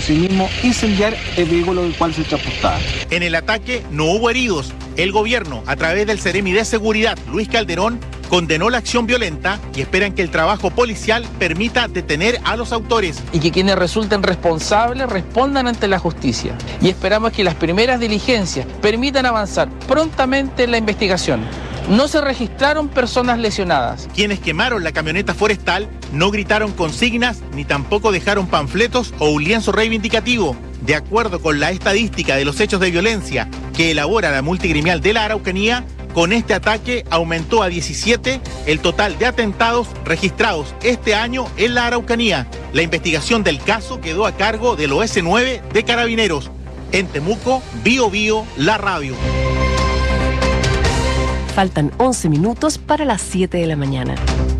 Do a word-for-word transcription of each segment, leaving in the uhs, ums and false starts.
asimismo incendiar el vehículo del cual se transportaba. En el ataque no hubo heridos. El gobierno, a través del Seremi de Seguridad, Luis Calderón, condenó la acción violenta y esperan que el trabajo policial permita detener a los autores. Y que quienes resulten responsables respondan ante la justicia. Y esperamos que las primeras diligencias permitan avanzar prontamente en la investigación. No se registraron personas lesionadas. Quienes quemaron la camioneta forestal no gritaron consignas ni tampoco dejaron panfletos o un lienzo reivindicativo. De acuerdo con la estadística de los hechos de violencia que elabora la multigremial de la Araucanía, con este ataque aumentó a diecisiete el total de atentados registrados este año en la Araucanía. La investigación del caso quedó a cargo del O S nueve de Carabineros. En Temuco, Bío Bío, La Radio. Faltan once minutos para las siete de la mañana.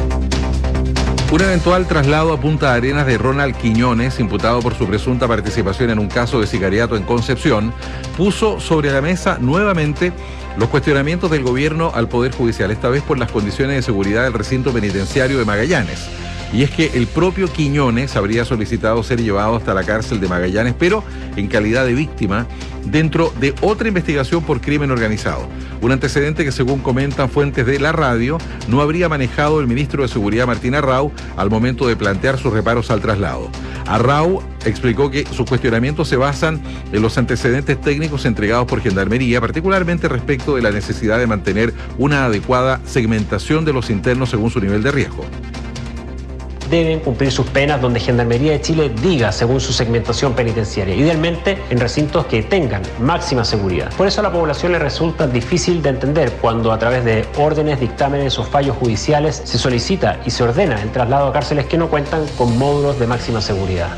Un eventual traslado a Punta Arenas de Ronald Quiñones, imputado por su presunta participación en un caso de sicariato en Concepción, puso sobre la mesa nuevamente los cuestionamientos del gobierno al Poder Judicial, esta vez por las condiciones de seguridad del recinto penitenciario de Magallanes. Y es que el propio Quiñones habría solicitado ser llevado hasta la cárcel de Magallanes, pero en calidad de víctima, dentro de otra investigación por crimen organizado. Un antecedente que, según comentan fuentes de la radio, no habría manejado el ministro de Seguridad Martín Arrau al momento de plantear sus reparos al traslado. Arrau explicó que sus cuestionamientos se basan en los antecedentes técnicos entregados por Gendarmería, particularmente respecto de la necesidad de mantener una adecuada segmentación de los internos según su nivel de riesgo. Deben cumplir sus penas donde Gendarmería de Chile diga según su segmentación penitenciaria, idealmente en recintos que tengan máxima seguridad. Por eso a la población le resulta difícil de entender cuando a través de órdenes, dictámenes o fallos judiciales se solicita y se ordena el traslado a cárceles que no cuentan con módulos de máxima seguridad.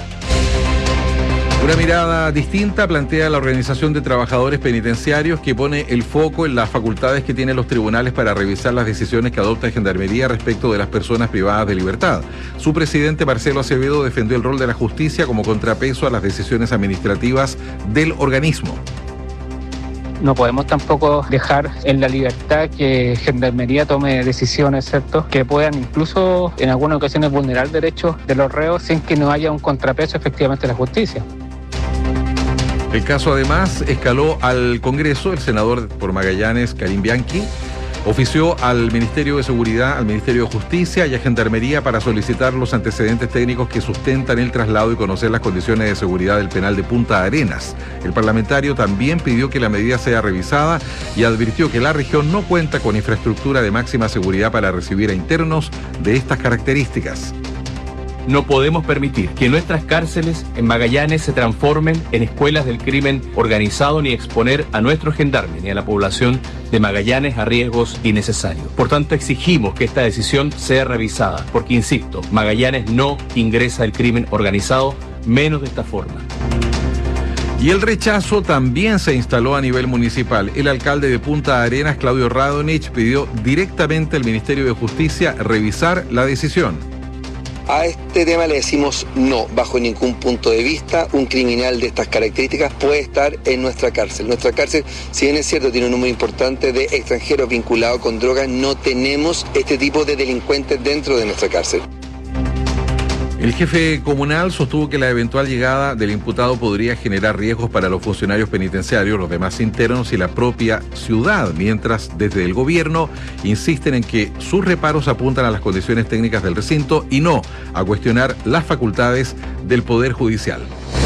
Una mirada distinta plantea la Organización de Trabajadores Penitenciarios, que pone el foco en las facultades que tienen los tribunales para revisar las decisiones que adopta Gendarmería respecto de las personas privadas de libertad. Su presidente, Marcelo Acevedo, defendió el rol de la justicia como contrapeso a las decisiones administrativas del organismo. No podemos tampoco dejar en la libertad que Gendarmería tome decisiones, ¿cierto?, que puedan incluso en algunas ocasiones vulnerar derechos de los reos sin que no haya un contrapeso efectivamente de la justicia. El caso además escaló al Congreso. El senador por Magallanes, Karim Bianchi, ofició al Ministerio de Seguridad, al Ministerio de Justicia y a Gendarmería para solicitar los antecedentes técnicos que sustentan el traslado y conocer las condiciones de seguridad del penal de Punta Arenas. El parlamentario también pidió que la medida sea revisada y advirtió que la región no cuenta con infraestructura de máxima seguridad para recibir a internos de estas características. No podemos permitir que nuestras cárceles en Magallanes se transformen en escuelas del crimen organizado ni exponer a nuestros gendarmes ni a la población de Magallanes a riesgos innecesarios. Por tanto, exigimos que esta decisión sea revisada, porque, insisto, Magallanes no ingresa el crimen organizado, menos de esta forma. Y el rechazo también se instaló a nivel municipal. El alcalde de Punta Arenas, Claudio Radonich, pidió directamente al Ministerio de Justicia revisar la decisión. A este tema le decimos no, bajo ningún punto de vista. Un criminal de estas características puede estar en nuestra cárcel. Nuestra cárcel, si bien es cierto, tiene un número importante de extranjeros vinculados con drogas, no tenemos este tipo de delincuentes dentro de nuestra cárcel. El jefe comunal sostuvo que la eventual llegada del imputado podría generar riesgos para los funcionarios penitenciarios, los demás internos y la propia ciudad, mientras desde el gobierno insisten en que sus reparos apuntan a las condiciones técnicas del recinto y no a cuestionar las facultades del Poder Judicial.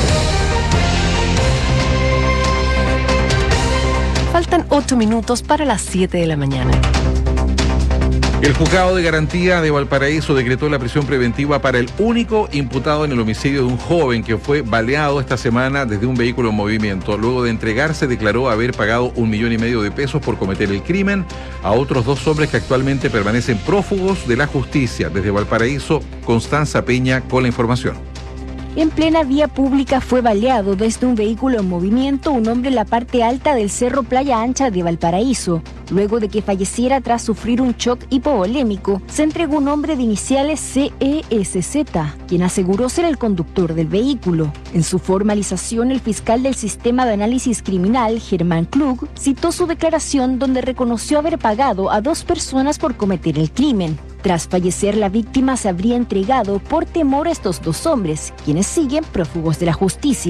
Faltan ocho minutos para las siete de la mañana. El Juzgado de Garantía de Valparaíso decretó la prisión preventiva para el único imputado en el homicidio de un joven que fue baleado esta semana desde un vehículo en movimiento. Luego de entregarse, declaró haber pagado un millón y medio de pesos por cometer el crimen a otros dos hombres que actualmente permanecen prófugos de la justicia. Desde Valparaíso, Constanza Peña con la información. En plena vía pública fue baleado desde un vehículo en movimiento un hombre en la parte alta del Cerro Playa Ancha de Valparaíso. Luego de que falleciera tras sufrir un shock hipovolémico, se entregó un hombre de iniciales C E S Z, quien aseguró ser el conductor del vehículo. En su formalización, el fiscal del Sistema de Análisis Criminal, Germán Klug, citó su declaración donde reconoció haber pagado a dos personas por cometer el crimen. Tras fallecer, la víctima se habría entregado por temor a estos dos hombres, quienes siguen prófugos de la justicia.